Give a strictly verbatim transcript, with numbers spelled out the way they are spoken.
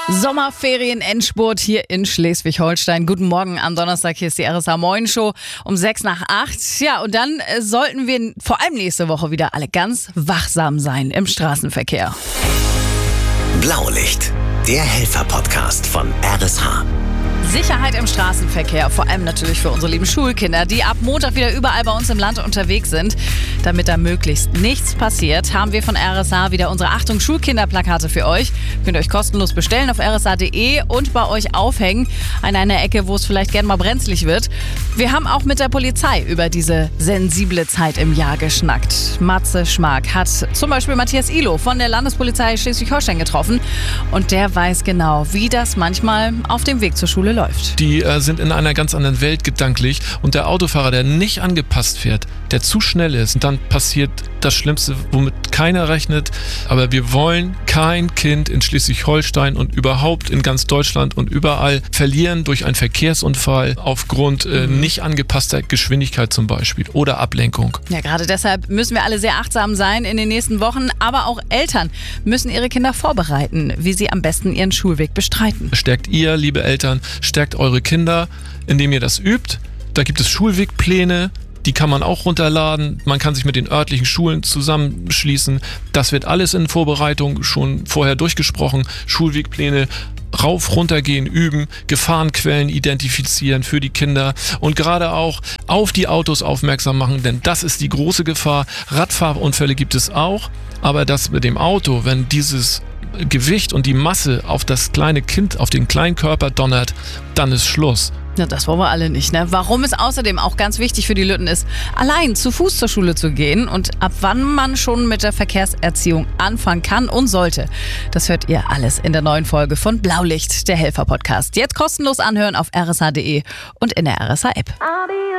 Sommerferien-Endspurt hier in Schleswig-Holstein. Guten Morgen am Donnerstag, hier ist die R S A Moin Show um sechs nach acht. Ja, und dann äh, sollten wir vor allem nächste Woche wieder alle ganz wachsam sein im Straßenverkehr. Blaulicht, der Helfer-Podcast von R S H. Sicherheit im Straßenverkehr, vor allem natürlich für unsere lieben Schulkinder, die ab Montag wieder überall bei uns im Land unterwegs sind. Damit da möglichst nichts passiert, haben wir von R S H wieder unsere Achtung Schulkinderplakate für euch. Könnt ihr euch kostenlos bestellen auf r s h punkt d e und bei euch aufhängen an einer Ecke, wo es vielleicht gern mal brenzlig wird. Wir haben auch mit der Polizei über diese sensible Zeit im Jahr geschnackt. Matze Schmark hat zum Beispiel Matthias Ihlow von der Landespolizei Schleswig-Holstein getroffen und der weiß genau, wie das manchmal auf dem Weg zur Schule läuft. Die äh, sind in einer ganz anderen Welt gedanklich und der Autofahrer, der nicht angepasst fährt, der zu schnell ist, und dann passiert das Schlimmste, womit keiner rechnet. Aber wir wollen kein Kind in Schleswig-Holstein und überhaupt in ganz Deutschland und überall verlieren durch einen Verkehrsunfall aufgrund äh, nicht angepasster Geschwindigkeit zum Beispiel oder Ablenkung. Ja, gerade deshalb müssen wir alle sehr achtsam sein in den nächsten Wochen. Aber auch Eltern müssen ihre Kinder vorbereiten, wie sie am besten ihren Schulweg bestreiten. Stärkt ihr, liebe Eltern, stärkt eure Kinder, indem ihr das übt. Da gibt es Schulwegpläne. Die kann man auch runterladen. Man kann sich mit den örtlichen Schulen zusammenschließen. Das wird alles in Vorbereitung schon vorher durchgesprochen. Schulwegpläne rauf, runter gehen, üben, Gefahrenquellen identifizieren für die Kinder und gerade auch auf die Autos aufmerksam machen, denn das ist die große Gefahr. Radfahrunfälle gibt es auch, aber das mit dem Auto, wenn dieses Gewicht und die Masse auf das kleine Kind, auf den kleinen Körper donnert, dann ist Schluss. Ja, das wollen wir alle nicht, ne? Warum es außerdem auch ganz wichtig für die Lütten ist, allein zu Fuß zur Schule zu gehen und ab wann man schon mit der Verkehrserziehung anfangen kann und sollte. Das hört ihr alles in der neuen Folge von Blaulicht, der Helfer-Podcast. Jetzt kostenlos anhören auf r s h punkt d e und in der R S H-App.